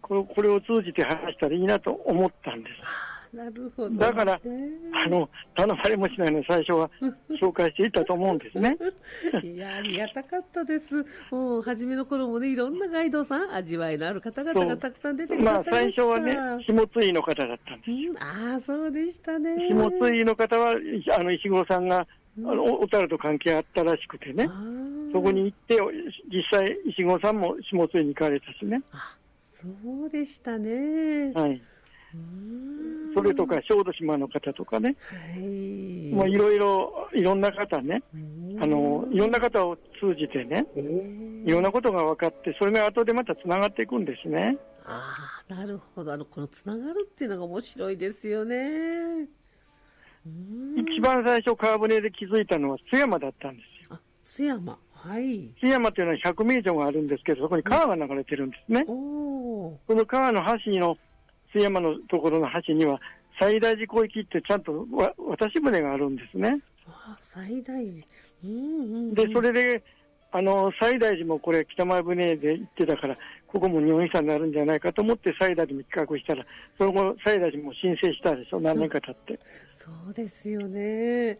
これを通じて話したらいいなと思ったんです。 なるほど。 だから、頼まれもしないので最初は紹介していったと思うんですね。 いや、ありがたかったです。もう、初めの頃もね、いろんなガイドさん、味わいのある方々がたくさん出てくださいました。 最初はね、下津井の方だったんですよ。 ああ、そうでしたね。 下津井の方は、石黒さんが、小樽と関係あったらしくてね、そこに行って、実際、石黒さんも下津井に行かれたしね。 そうでしたね。 はい。それとか小豆島の方とかね、もういろんな方ね、いろんな方を通じてね、いろんなことが分かって、それが後でまたつながっていくんですね。 ああ、なるほど。このつながるっていうのが面白いですよね。 一番最初川舟で気づいたのは津山だったんですよ。 津山。はい。 津山っていうのは100名以上があるんですけど、そこに川が流れてるんですね。この川の橋の津山のところの橋には西大寺湖域ってちゃんと渡し船があるんですね。 西大寺。 で、それで、西大寺もこれ北前船で行ってたから、ここも日本遺産になるんじゃないかと思って西大寺も企画したら、その後西大寺も申請したでしょ、何年か経って。 そうですよね。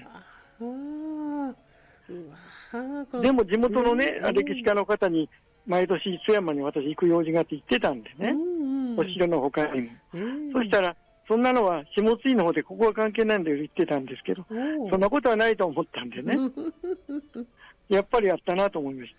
でも地元のね、歴史家の方に、毎年津山に私行く用事があって行ってたんでね、お城の他にも。そしたら、そんなのは下津井の方でここは関係ないんだよ言ってたんですけど、そんなことはないと思ったんでね、やっぱりやったなと思いました。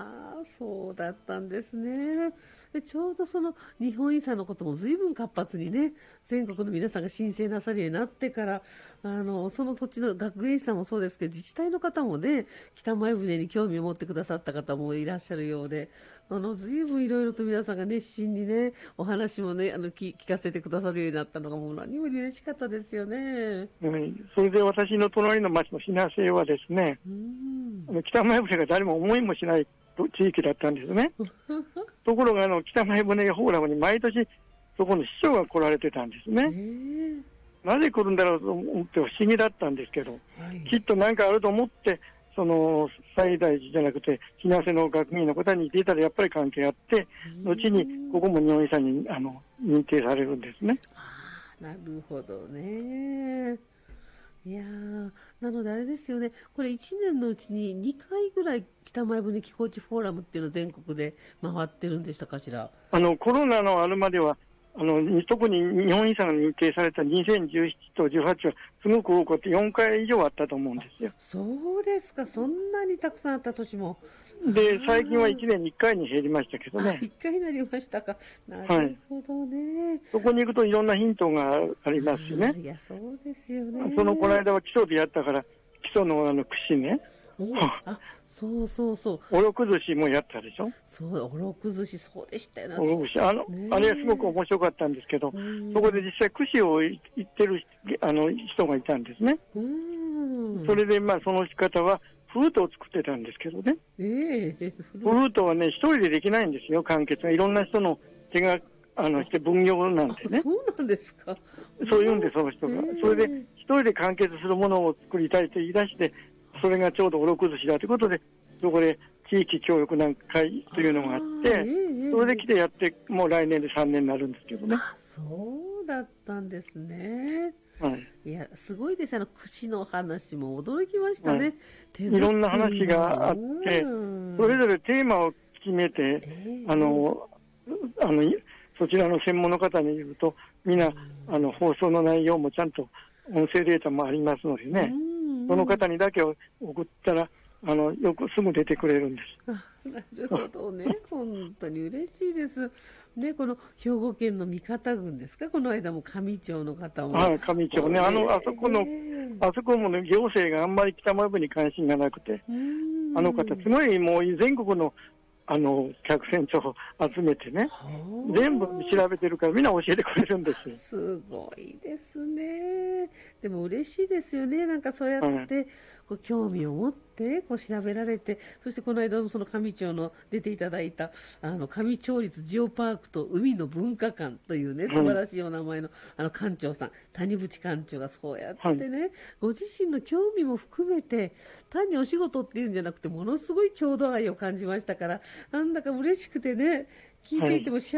そうだったんですね。でちょうどその日本遺産のことも随分活発にね、全国の皆さんが申請なさるようになってから、その土地の学芸員さんもそうですけど、自治体の方もね、北前船に興味を持ってくださった方もいらっしゃるようで、随分いろいろと皆さんが熱心にね、お話もね、聞かせてくださるようになったのがもう何より嬉しかったですよね。 それで私の隣の町の品瀬はですね、北前船が誰も思いもしない地域だったんですね。ところが北前船フォーラムに毎年そこの市長が来られてたんですね。なぜ来るんだろうと思って不思議だったんですけど、きっと何かあると思って、その西大寺じゃなくて日生の学芸員の方に聞いたらやっぱり関係あって、後にここも日本遺産に認定されるんですね。 なるほどね。いやなのであれですよね、これ1年のうちに2回ぐらい北前船寄港地フォーラムっていうのを全国で回ってるんでしたかしら。 コロナのあるまでは特に日本遺産が認定された2017と18はすごく多くて4回以上あったと思うんですよ。 そうですか、そんなにたくさんあった年も。 で、最近は1年に1回に減りましたけどね。 1回になりましたか。なるほどね。 そこに行くといろんなヒントがありますしね。 いや、そうですよね。 この間は基礎でやったから、基礎の串ね。 そうそうそう。 おろく寿司もやったでしょ。 そう、おろく寿司、そうでしたよね。 おろく寿司。あれはすごく面白かったんですけど、そこで実際串を言ってる人がいたんですね。それでその仕方は、フルートを作ってたんですけどね。フルートはね、一人でできないんですよ、完結が。いろんな人の手が、して分業なんでね。 そうなんですか。 そう言うんです、その人が。それで、一人で完結するものを作りたいと言い出して、それがちょうどおろく寿司だということで、そこで地域協力団会というのがあって、それで来てやって、もう来年で3年になるんですけどね。 そうだったんですね。 いや、すごいです。串の話も驚きましたね。 いろんな話があって、それぞれテーマを決めて、そちらの専門の方に言うと、みんな、放送の内容もちゃんと音声データもありますのでね、その方にだけを送ったら、よくすぐ出てくれるんです。 なるほどね。本当に嬉しいです。ね、この兵庫県の三方郡ですか、この間も上町の方も。 上町ね。あそこもね、行政があんまり北前船に関心がなくて、方、すごいもう全国の客船長を集めてね、全部調べてるからみんな教えてくれるんですよ。 すごいですね。でも嬉しいですよね。なんかそうやって興味を持って調べられて、そしてこの間のその上町の出ていただいた上町立ジオパークと海の文化館というね、素晴らしいお名前の館長さん、谷渕館長がそうやってね、ご自身の興味も含めて単にお仕事っていうんじゃなくて、ものすごい郷土愛を感じましたから、なんだか嬉しくてね、聞いていても幸